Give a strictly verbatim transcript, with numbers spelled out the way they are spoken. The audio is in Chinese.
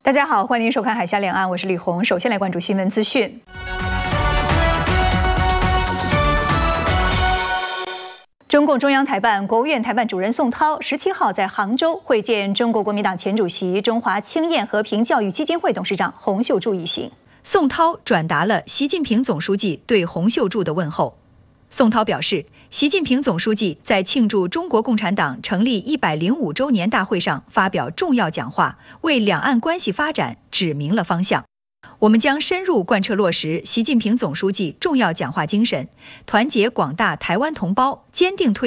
大家好，欢迎收看《海峡两岸》，我是李红。首先来关注新闻资讯。中共中央台办、国务院台办主任宋涛十七号在杭州会见中国国民党前主席、中华青燕和平教育基金会董事长洪秀柱一行。 宋涛转达了习近平总书记对洪秀柱的问候。宋涛表示，习近平总书记在庆祝中国共产党成立一百零五周年大会上发表重要讲话，为两岸关系发展指明了方向。我们将深入贯彻落实习近平总书记重要讲话精神，团结广大台湾同胞，坚定推